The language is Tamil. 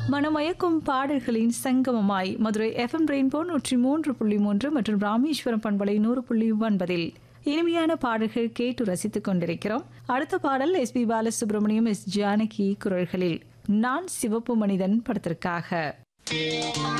மனமயக்கும் பாடல்களின் சங்கமமாய் மதுரை எஃப்எம் ரெயின்போ 103.3 மற்றும் ராமேஸ்வரம் பண்பலை 100.9 இனிமையான பாடல்கள் கேட்டு ரசித்துக் கொண்டிருக்கிறோம். அடுத்த பாடல் எஸ்பி பாலசுப்ரமணியம், எஸ் ஜானகி குரல்களில் நான் சிவப்பு மனிதன் படத்திற்காக.